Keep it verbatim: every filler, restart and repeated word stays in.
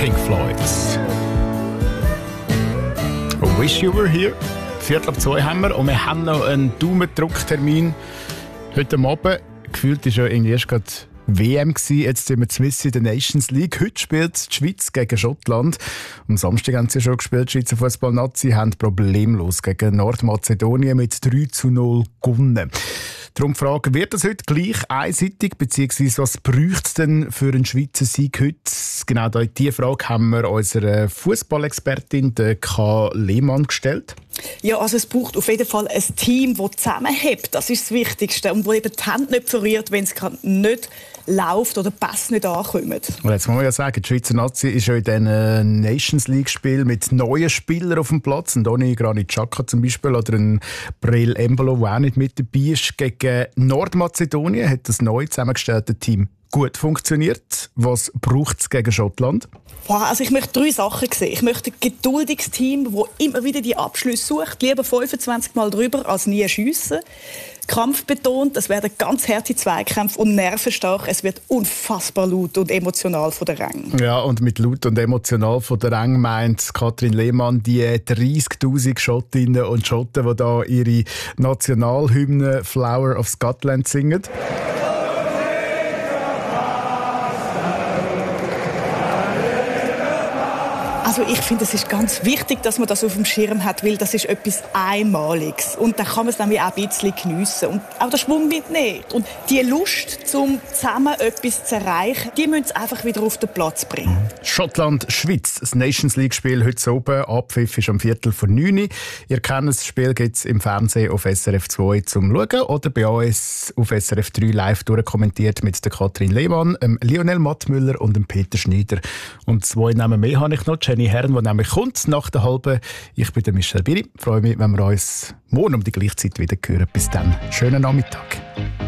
Pink Floyd. Wish You Were Here. Viertel ab zwei haben wir und wir haben noch einen Daumendrucktermin heute Abend. Gefühlt war ja irgendwie erst gerade W M gewesen. Jetzt sind wir Swiss in der Nations League. Heute spielt die Schweiz gegen Schottland. Am Samstag haben sie schon gespielt. Die Schweizer Fußballnazi haben problemlos gegen Nordmazedonien mit drei zu null gewonnen. Darum die Frage, wird das heute gleich einseitig, beziehungsweise was bräuchte es denn für einen Schweizer Sieg heute? Genau diese Frage haben wir unserer Fußballexpertin K. Lehmann gestellt. Ja, also es braucht auf jeden Fall ein Team, das zusammenhält. Das ist das Wichtigste. Und wo eben die Hände nicht verliert, wenn es nicht läuft oder Pässe nicht ankommen. Und jetzt muss man ja sagen, die Schweizer Nazi ist ja in diesen Nations League-Spielen mit neuen Spielern auf dem Platz. Ein Doni Granit Xhaka zum Beispiel oder ein Breel Embolo, der auch nicht mit dabei ist. Gegen Nordmazedonien hat das neu zusammengestellte Team gut funktioniert. Was braucht es gegen Schottland? Wow, also ich möchte drei Sachen sehen. Ich möchte ein geduldiges Team, das immer wieder die Abschlüsse sucht. Lieber fünfundzwanzig Mal drüber als nie schiessen. Kampfbetont, es werden ganz harte Zweikämpfe und nervenstark. Es wird unfassbar laut und emotional von der Rängen. Ja, und mit laut und emotional von der Rängen meint Katrin Lehmann die dreissigtausend Schottinnen und Schotten, die da ihre Nationalhymne «Flower of Scotland» singen. Also ich finde, es ist ganz wichtig, dass man das auf dem Schirm hat, weil das ist etwas Einmaliges. Und dann kann man es nämlich auch ein bisschen geniessen. Und auch der Schwung mitnehmen. Und die Lust, um zusammen etwas zu erreichen, die müssen es einfach wieder auf den Platz bringen. Schottland-Schweiz, das Nations League-Spiel heute oben. Abpfiff ist am Viertel vor neun. Ihr kennt das Spiel, gibt es im Fernsehen auf S R F zwei zum Schauen oder bei uns auf S R F drei live durchkommentiert mit der Katrin Lehmann, dem Lionel Mattmüller und dem Peter Schneider. Und zwei Namen mehr habe ich noch. Jenny Herren, die nämlich kommt nach der halben. Ich bin der Michel Biri. Ich freue mich, wenn wir uns morgen um die gleiche Zeit wieder hören. Bis dann. Schönen Nachmittag.